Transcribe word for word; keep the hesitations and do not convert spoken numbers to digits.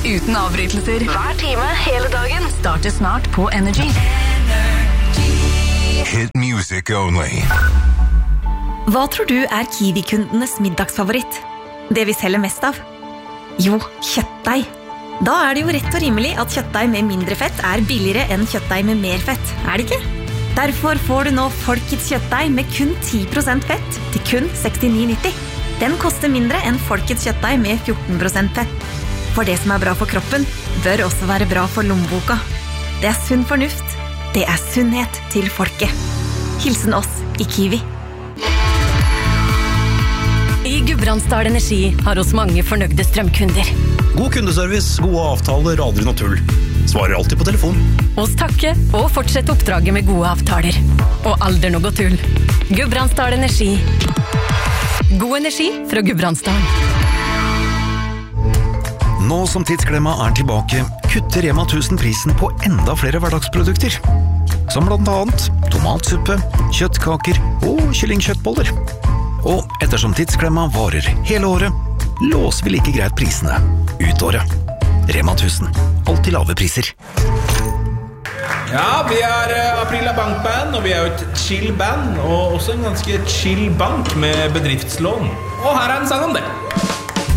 uten avbrytelser. Hver time, hele dagen. Starter snart på Energy. Hit music only. Hva tror du er Kiwi-kundenes middagsfavoritt? Det vi selger mest av? Jo, kjøttdeig. Da er det jo rett og rimelig at kjøttdeig med mindre fett er billigere enn kjøttdeig med mer fett, er det ikke? Derfor får du nå Folkets kjøttdeig med kun ti prosent fett til kun sekstini nitti. Den koster mindre enn Folkets kjøttdeig med fjorten prosent fett. For det som er bra for kroppen, bør også være bra for lommeboka. Det er sunn fornuft. Det er sunnhet til folket. Hilsen oss i Kiwi. I Gudbrandsdal Energi har oss mange fornøyde strømkunder. God kundeservice, gode avtaler, aldri noe tull. Svarer alltid på telefon. Oss takke og fortsett oppdraget med gode avtaler. Og aldri noe tull. Gudbrandsdal Energi. God energi fra Gudbrandsdal. Nå som tidsklemma er tilbake, kutter Rema tusen prisen på enda flere hverdagsprodukter. Som blant annet tomatsuppe, kjøttkaker og kyllingkjøttboller. Og ettersom tidsklemma varer hele året, låser vi like greit prisene ut året. Rema tusen, alltid lave priser. Ja, vi er Aprila Bankband, og vi er jo et chill band, og også en ganske chill bank med bedriftslån. Og her er en sang om det.